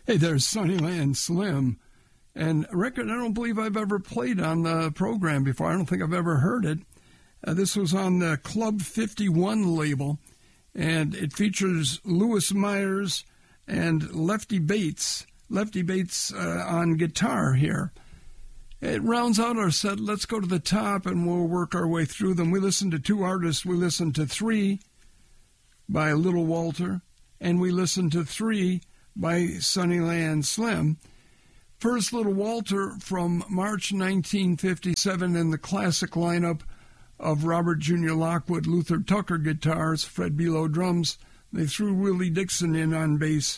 Hey, there's Sunnyland Slim. And a record I don't believe I've ever played on the program before. I don't think I've ever heard it. This was on the Club 51 label, and it features Louis Myers and Lefty Bates. Lefty Bates on guitar here. It rounds out our set. Let's go to the top, and we'll work our way through them. We listened to two artists. We listened to Three by Little Walter, and we listened to Three by Sunnyland Slim. First, Little Walter from March 1957 in the classic lineup of Robert Jr. Lockwood, Luther Tucker guitars, Fred Below drums. They threw Willie Dixon in on bass.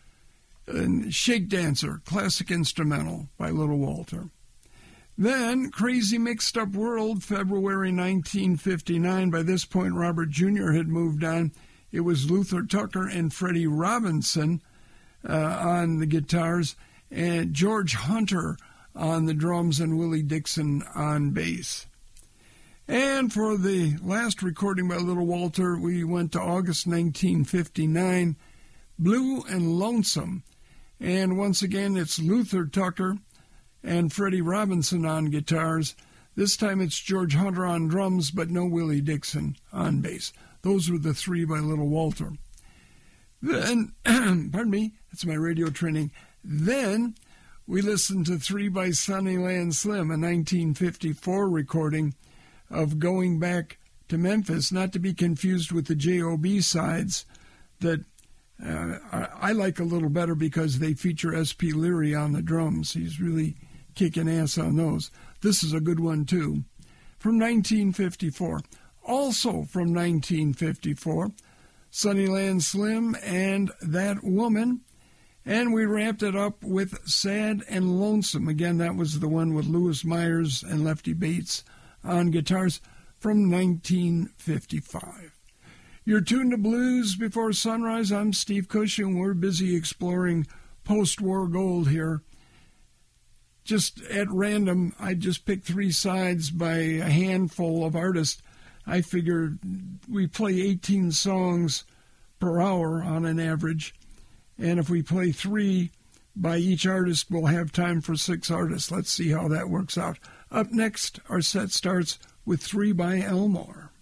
And Shake Dancer, classic instrumental by Little Walter. Then, Crazy Mixed Up World, February 1959. By this point, Robert Jr. had moved on. It was Luther Tucker and Freddie Robinson on the guitars, and George Hunter on the drums, and Willie Dixon on bass. And for the last recording by Little Walter, we went to August 1959, Blue and Lonesome. And once again, it's Luther Tucker and Freddie Robinson on guitars. This time it's George Hunter on drums, but no Willie Dixon on bass. Those were the three by Little Walter. Then, pardon me, that's my radio training. Then we listened to Three by Sunnyland Slim, a 1954 recording of Going Back to Memphis, not to be confused with the J.O.B. sides that I like a little better because they feature S.P. Leary on the drums. He's really kicking ass on those. This is a good one, too. From 1954. Also from 1954, Sunnyland Slim and That Woman. And we wrapped it up with Sad and Lonesome. Again, that was the one with Louis Myers and Lefty Bates on guitars from 1955. You're tuned to Blues Before Sunrise. I'm Steve Cushing. We're busy exploring post-war gold here. Just at random, I just picked three sides by a handful of artists. I figured we play 18 songs per hour on an average. And if we play three by each artist, we'll have time for 6 artists. Let's see how that works out. Up next, our set starts with Three by Elmore.